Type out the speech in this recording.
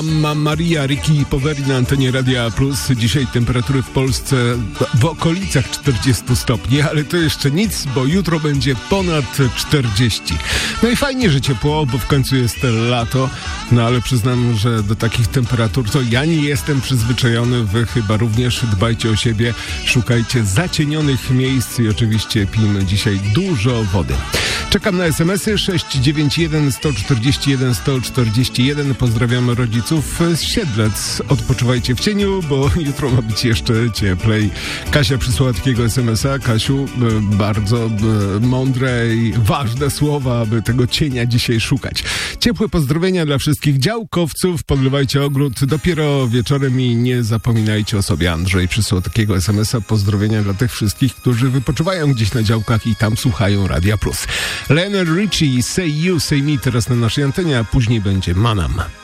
Mamma Maria, Ricky Poveri na antenie Radia Plus. Dzisiaj temperatury w Polsce w okolicach 40 stopni, ale to jeszcze nic, bo jutro będzie ponad 40. No i fajnie, że ciepło, bo w końcu jest lato, no ale przyznam, że do takich temperatur to ja nie jestem przyzwyczajony, wy chyba również. Dbajcie o siebie, szukajcie zacienionych miejsc i oczywiście pijmy dzisiaj dużo wody. Czekam na SMS-y 691 141 141. Pozdrawiamy rodziców z Siedlec. Odpoczywajcie w cieniu, bo jutro ma być jeszcze cieplej. Kasia przysłała takiego SMS-a. Kasiu, bardzo mądre i ważne słowa, aby tego cienia dzisiaj szukać. Ciepłe pozdrowienia dla wszystkich działkowców. Podlewajcie ogród dopiero wieczorem i nie zapominajcie o sobie. Andrzej przysłał takiego SMS-a. Pozdrowienia dla tych wszystkich, którzy wypoczywają gdzieś na działkach i tam słuchają Radia Plus. Lionel Richie, Say You, Say Me teraz na naszej antenie, a później będzie Manam.